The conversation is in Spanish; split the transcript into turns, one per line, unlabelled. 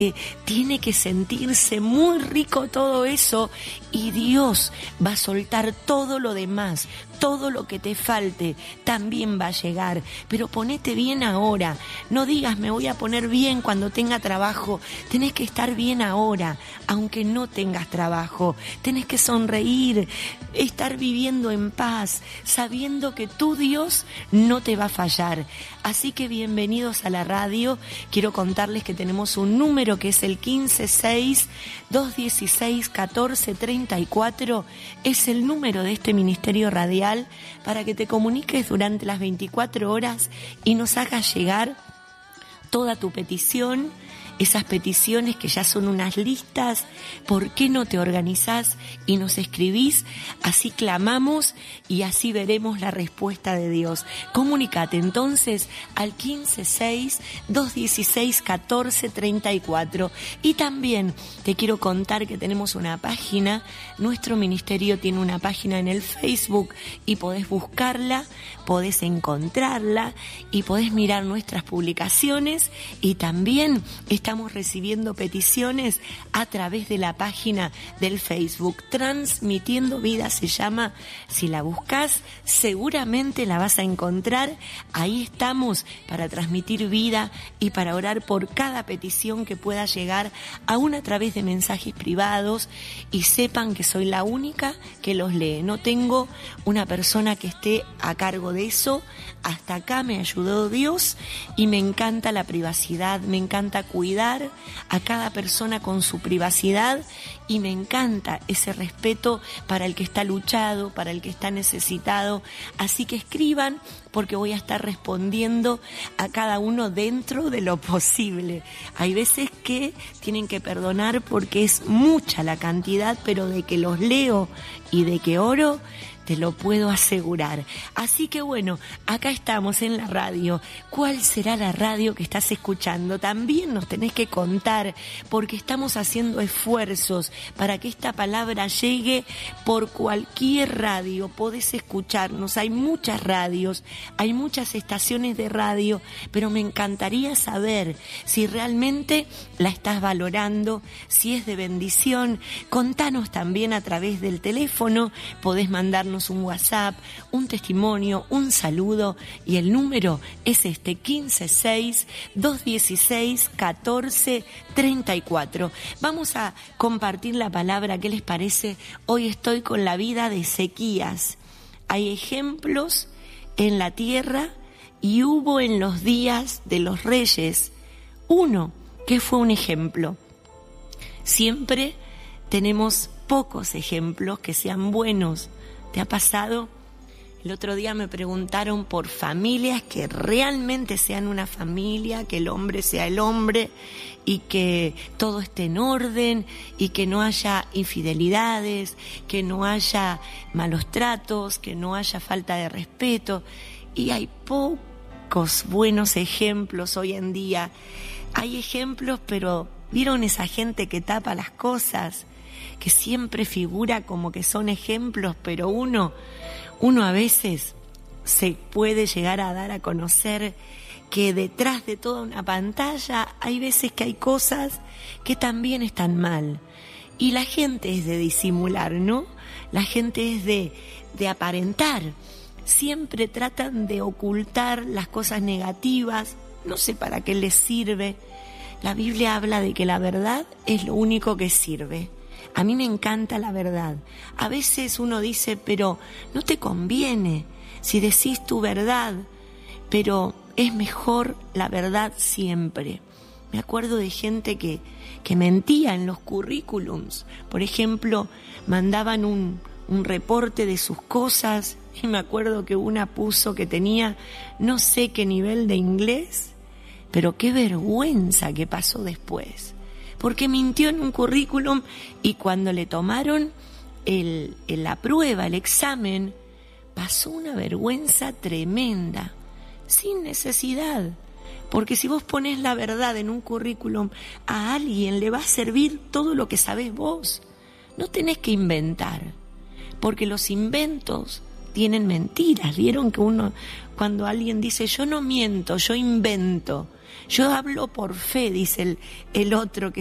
Tiene que sentirse muy rico todo eso y Dios va a soltar todo lo demás, todo lo que te falte también va a llegar, pero ponete bien ahora, no digas me voy a poner bien cuando tenga trabajo, tenés que estar bien ahora, aunque no tengas trabajo, tenés que sonreír, estar viviendo en paz, sabiendo que tu Dios no te va a fallar. Así que bienvenidos a la radio, quiero contarles que tenemos un número que es el 156-216-1434, es el número de este ministerio radial para que te comuniques durante las 24 horas y nos hagas llegar toda tu petición, esas peticiones que ya son unas listas. ¿Por qué no te organizás y nos escribís? Así clamamos y así veremos la respuesta de Dios. Comunícate entonces al 156-216-1434. Y también te quiero contar que tenemos una página, nuestro ministerio tiene una página en el Facebook y podés buscarla, podés encontrarla y podés mirar nuestras publicaciones y también estamos recibiendo peticiones a través de la página del Facebook. Transmitiendo Vida se llama. Si la buscas, seguramente la vas a encontrar. Ahí estamos para transmitir vida y para orar por cada petición que pueda llegar, aún a través de mensajes privados. Y sepan que soy la única que los lee. No tengo una persona que esté a cargo de eso. Hasta acá me ayudó Dios y me encanta la privacidad, me encanta cuidar a cada persona con su privacidad y me encanta ese respeto para el que está luchado, para el que está necesitado. Así que escriban porque voy a estar respondiendo a cada uno dentro de lo posible. Hay veces que tienen que perdonar porque es mucha la cantidad, pero de que los leo y de que oro, te lo puedo asegurar. Así que bueno, acá estamos en la radio. ¿Cuál será la radio que estás escuchando? También nos tenés que contar, porque estamos haciendo esfuerzos para que esta palabra llegue por cualquier radio. Podés escucharnos, hay muchas radios, hay muchas estaciones de radio, pero me encantaría saber si realmente la estás valorando, si es de bendición. Contanos también a través del teléfono, podés mandarnos un WhatsApp, un testimonio, un saludo y el número es este 156-216-1434. Vamos a compartir la palabra, ¿qué les parece? Hoy estoy con la vida de Ezequías. Hay ejemplos en la tierra y hubo en los días de los reyes uno que fue un ejemplo. Siempre tenemos pocos ejemplos que sean buenos. ¿Te ha pasado? El otro día me preguntaron por familias que realmente sean una familia, que el hombre sea el hombre y que todo esté en orden y que no haya infidelidades, que no haya malos tratos, que no haya falta de respeto. Y hay pocos buenos ejemplos hoy en día. Hay ejemplos, pero ¿vieron esa gente que tapa las cosas? Que siempre figura como que son ejemplos, pero uno a veces se puede llegar a dar a conocer que detrás de toda una pantalla hay veces que hay cosas que también están mal. Y la gente es de disimular, ¿no? La gente es de aparentar. Siempre tratan de ocultar las cosas negativas. No sé para qué les sirve. La Biblia habla de que la verdad es lo único que sirve. A mí me encanta la verdad. A veces uno dice, pero no te conviene si decís tu verdad, pero es mejor la verdad siempre. Me acuerdo de gente que mentía en los currículums. Por ejemplo, mandaban un reporte de sus cosas y me acuerdo que una puso que tenía no sé qué nivel de inglés, pero qué vergüenza que pasó después. Porque mintió en un currículum y cuando le tomaron la prueba, el examen, pasó una vergüenza tremenda, sin necesidad. Porque si vos ponés la verdad en un currículum, a alguien le va a servir todo lo que sabés vos. No tenés que inventar, porque los inventos tienen mentiras. Vieron que cuando alguien dice, yo no miento, yo invento, yo hablo por fe, dice el otro que